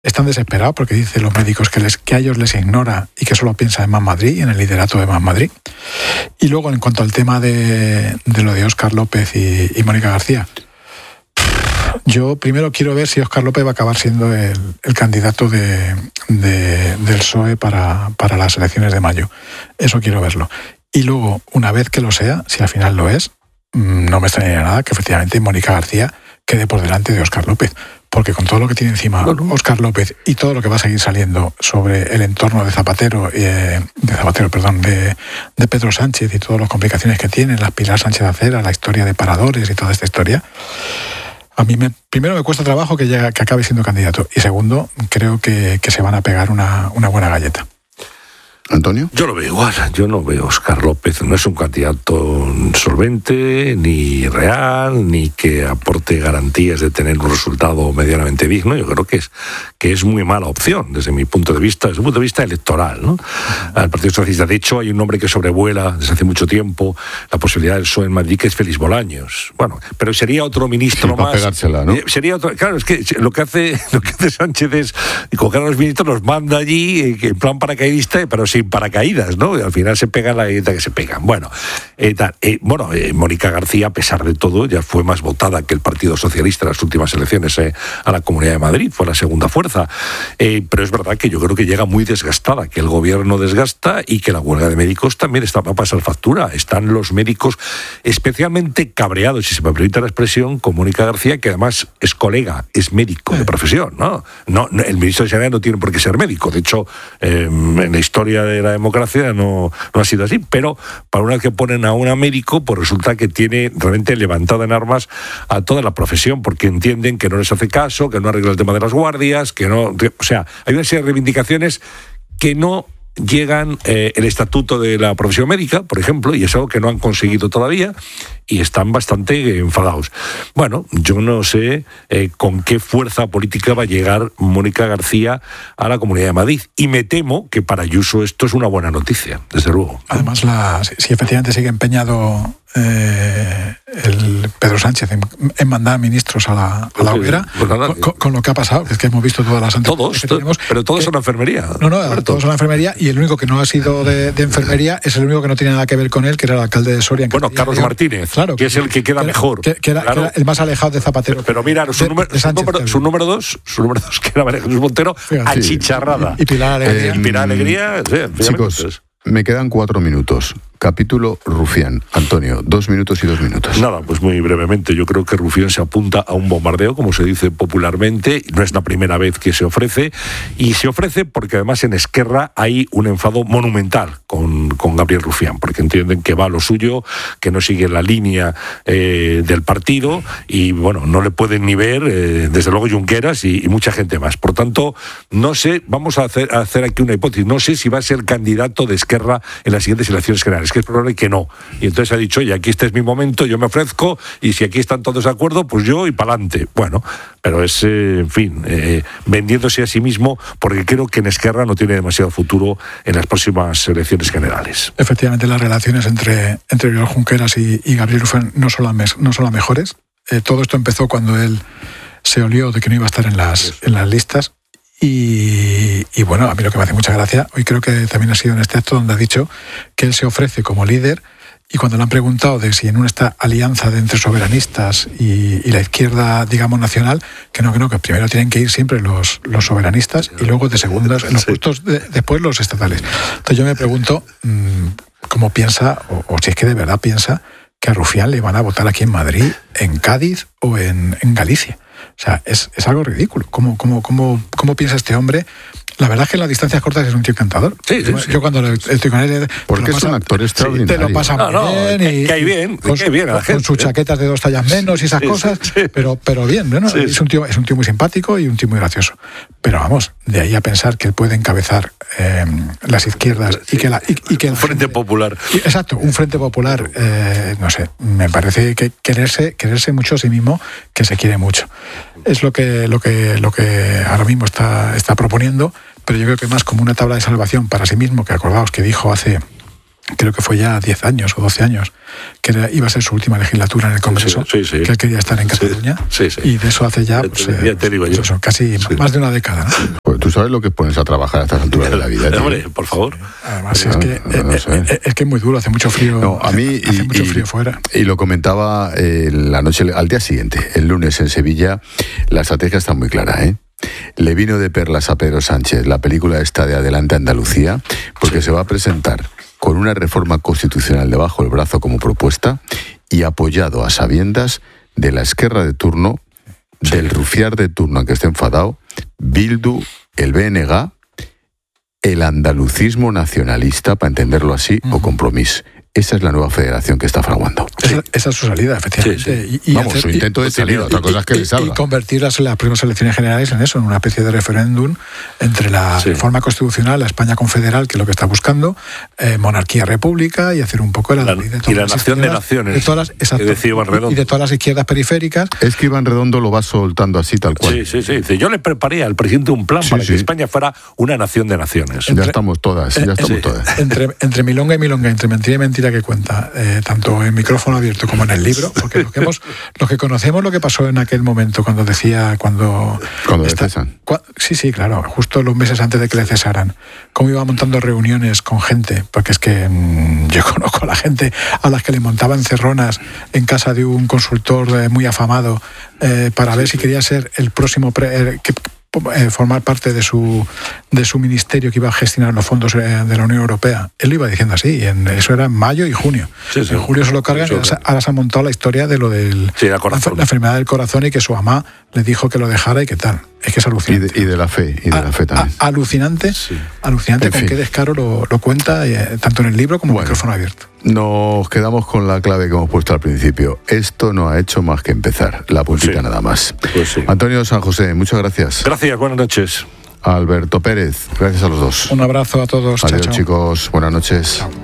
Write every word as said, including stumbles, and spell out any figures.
están desesperados porque dicen los médicos que, les, que a ellos les ignora y que solo piensa en Más Madrid y en el liderato de Más Madrid. Y luego, en cuanto al tema de, de lo de Óscar López y, y Mónica García, yo primero quiero ver si Óscar López va a acabar siendo el, el candidato de, de, del P S O E para, para las elecciones de mayo. Eso quiero verlo. Y luego, una vez que lo sea, si al final lo es, no me extrañaría nada que efectivamente Mónica García quede por delante de Óscar López. Porque con todo lo que tiene encima Óscar López y todo lo que va a seguir saliendo sobre el entorno de Zapatero, eh, de Zapatero, perdón, de, de Pedro Sánchez y todas las complicaciones que tiene, las Pilar Sánchez Acera, la historia de paradores y toda esta historia, a mí me, primero me cuesta trabajo que, llegue, que acabe siendo candidato y segundo, creo que, que se van a pegar una, una buena galleta. ¿Antonio? Yo lo veo igual, yo no veo a Óscar López, no es un candidato solvente, ni real, ni que aporte garantías de tener un resultado medianamente digno. Yo creo que es, que es muy mala opción desde mi punto de vista, desde un punto de vista electoral, ¿no? Al Partido Socialista, de hecho, hay un nombre que sobrevuela desde hace mucho tiempo la posibilidad del P S O E en Madrid, que es Félix Bolaños. Bueno, pero sería otro ministro sí, más. Para pegársela, ¿no? Sería otro, claro, es que lo que hace, lo que hace Sánchez es coger a los ministros, los manda allí en plan paracaidista, pero sin paracaídas, ¿no? Y al final se pegan la galleta que se pegan. Bueno, eh, tal, eh, bueno eh, Mónica García, a pesar de todo, ya fue más votada que el Partido Socialista en las últimas elecciones eh, a la Comunidad de Madrid, fue la segunda fuerza. Eh, pero es verdad que yo creo que llega muy desgastada, que el gobierno desgasta y que la huelga de médicos también está para pasar factura. Están los médicos especialmente cabreados, si se me permite la expresión, con Mónica García, que además es colega, es médico de profesión, ¿no? No, no el ministro de Sanidad no tiene por qué ser médico. De hecho, eh, en la historia de la democracia no, no ha sido así, pero para una vez que ponen a una médico, pues resulta que tiene realmente levantada en armas a toda la profesión, porque entienden que no les hace caso, que no arregla el tema de las guardias, que no... O sea, hay una serie de reivindicaciones que no llegan eh, el estatuto de la profesión médica, por ejemplo, y es algo que no han conseguido todavía, y están bastante enfadados. Bueno, yo no sé eh, con qué fuerza política va a llegar Mónica García a la Comunidad de Madrid, y me temo que para Ayuso esto es una buena noticia, desde luego. Además, la, si, si efectivamente sigue empeñado eh, el Pedro Sánchez en, en mandar ministros a la, a la hoguera, pues nada, con, con lo que ha pasado, que es que hemos visto todas las todos, que tenemos, pero todos que, son la enfermería. No, no, Alberto. Todos son la enfermería, y el único que no ha sido de, de enfermería es el único que no tiene nada que ver con él, que era el alcalde de Soria. En bueno, Carlos León. Martínez, claro, que es el que queda que mejor. Que, que, era, claro. que era el más alejado de Zapatero. Pero, pero mira, su, de, número, de Sánchez, su, número, su número dos, su número dos, que era María Jesús Montero, fíjate, achicharrada. Y, y Pilar Alegría. Eh, y Pilar Alegría, sí, chicos, me quedan cuatro minutos. Capítulo Rufián. Antonio, dos minutos y dos minutos. Nada, pues muy brevemente. Yo creo que Rufián se apunta a un bombardeo, como se dice popularmente. No es la primera vez que se ofrece. Y se ofrece porque además en Esquerra hay un enfado monumental con, con Gabriel Rufián, porque entienden que va a lo suyo, que no sigue la línea eh, del partido y, bueno, no le pueden ni ver, eh, desde luego, Junqueras y, y mucha gente más. Por tanto, no sé, vamos a hacer, a hacer aquí una hipótesis. No sé si va a ser candidato de Esquerra en las siguientes elecciones generales, que es probable que no. Y entonces ha dicho, oye, aquí este es mi momento, yo me ofrezco, y si aquí están todos de acuerdo, pues yo y pa'lante. Bueno, pero es, eh, en fin, eh, vendiéndose a sí mismo, porque creo que en Esquerra no tiene demasiado futuro en las próximas elecciones generales. Efectivamente, las relaciones entre, entre Oriol Junqueras y, y Gabriel Rufián no son las, no son las mejores. Eh, todo esto empezó cuando él se olió de que no iba a estar en las, en las listas. Y, y bueno, a mí lo que me hace mucha gracia, hoy creo que también ha sido en este acto donde ha dicho que él se ofrece como líder, y cuando le han preguntado de si en una esta alianza de entre soberanistas y, y la izquierda, digamos, nacional, que no, que no, que primero tienen que ir siempre los, los soberanistas y luego de segundas, en los puestos de, después los estatales. Entonces yo me pregunto mmm, cómo piensa, o, o si es que de verdad piensa que a Rufián le van a votar aquí en Madrid, en Cádiz o en, en Galicia. O sea, es, es algo ridículo. ¿Cómo, cómo, cómo, ¿Cómo piensa este hombre? La verdad es que en las distancias cortas es un tío encantador. Sí, sí, sí. Yo cuando estoy con él... Porque es un actor extraordinario. Te lo pasa muy no, no, bien. Que, y, que hay bien, con, que hay bien a la con gente. sus chaquetas de dos tallas menos y esas sí, cosas, sí, sí. Pero, pero bien, ¿no? Sí, es, un tío, es un tío muy simpático y un tío muy gracioso. Pero vamos, de ahí a pensar que él puede encabezar eh, las izquierdas sí, y que, la, y, y que un frente gente, popular. Y, exacto, un frente popular, eh, no sé, me parece que quererse, quererse mucho a sí mismo, que se quiere mucho. Es lo que, lo que, lo que ahora mismo está, está proponiendo, pero yo creo que más como una tabla de salvación para sí mismo, que acordaos que dijo hace, creo que fue ya diez años o doce años, que era, iba a ser su última legislatura en el Congreso, sí, sí, sí. que él quería estar en Cataluña, sí, sí, sí. y de eso hace ya, pues, ya, ya te digo pues yo. eso, casi sí. más de una década, ¿no? Pues tú sabes lo que pones a trabajar a estas alturas de la vida, tío. Hombre, por favor. Además, no, es, que, no, no eh, sé. eh, es que es muy duro, hace mucho frío. No, a mí hace y, mucho y, frío fuera. Y lo comentaba eh, la noche, al día siguiente, el lunes en Sevilla, la estrategia está muy clara, ¿eh? Le vino de perlas a Pedro Sánchez la película esta de Adelante Andalucía, porque sí. se va a presentar con una reforma constitucional debajo del brazo como propuesta y apoyado a sabiendas de la Esquerra de turno, sí. del rufiar de turno al que esté enfadado, Bildu, el B N G, el andalucismo nacionalista, para entenderlo así, uh-huh. o Compromís. Esa es la nueva federación que está fraguando. Esa, sí. esa es su salida, efectivamente. Sí, sí. Y, y Vamos, hacer, su intento y, de salir, y, otra cosa es que y, le salga. Y convertir las, las primeras elecciones generales en eso, en una especie de referéndum entre la sí. reforma constitucional, la España confederal, que es lo que está buscando, eh, monarquía república, y hacer un poco la, la ley de todas y la nación de naciones. De todas las, exacto, decía Iván Redondo. Y de todas las izquierdas periféricas. Es que Iván Redondo lo va soltando así, tal cual. Sí, sí, sí. Dice, yo le preparé al presidente un plan sí, para sí. que España fuera una nación de naciones. Entre, ya estamos todas, ya estamos sí. todas. Entre, entre milonga y milonga, entre mentira y mentira que cuenta, eh, tanto en micrófono abierto como en el libro, porque lo que, hemos, lo que conocemos lo que pasó en aquel momento cuando decía, cuando... Cuando esta, le cesan. Cua, sí, sí, claro, justo los meses antes de que le cesaran, cómo iba montando reuniones con gente, porque es que mmm, yo conozco a la gente a las que le montaban cerronas en casa de un consultor eh, muy afamado eh, para ver si quería ser el próximo... Pre, eh, que, Eh, formar parte de su de su ministerio que iba a gestionar los fondos eh, de la Unión Europea. Él lo iba diciendo así, en, eso era en mayo y junio. Sí, sí. En julio se lo cargan sí, sí. y ahora se ha montado la historia de lo del sí, la, la, la enfermedad del corazón y que su mamá le dijo que lo dejara y qué tal. Es que es alucinante. Y de, y de la fe, y de a, la fe también. A, alucinante, sí. alucinante en con fin. Qué descaro lo, lo cuenta eh, tanto en el libro como en bueno, el micrófono abierto. Nos quedamos con la clave que hemos puesto al principio. Esto no ha hecho más que empezar, la puntita pues sí. nada más. Pues sí. Antonio San José, muchas gracias. Gracias, buenas noches. Alberto Pérez, gracias a los dos. Un abrazo a todos. Adiós, chao, chao. chicos, buenas noches. Chao.